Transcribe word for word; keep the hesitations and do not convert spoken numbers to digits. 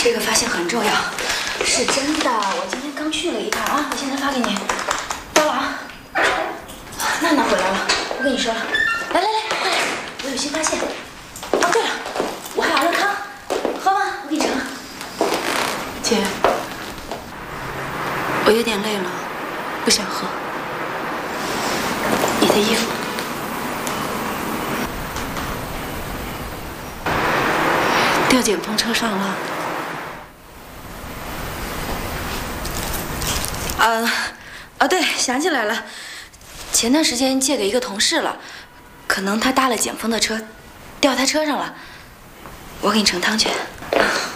这个发现很重要，是真的。我今天刚去了一趟啊，我现在发给你。到了啊。娜娜回来了，我跟你说了。来来来，快来，我有新发现。哦，对了，我还熬了汤，喝吗？我给你盛。姐，我有点累了，不想喝。你的衣服。 掉检风车上了。呃，啊，对，想起来了，前段时间借给一个同事了，可能他搭了检风的车，掉他车上了。我给你盛汤去。啊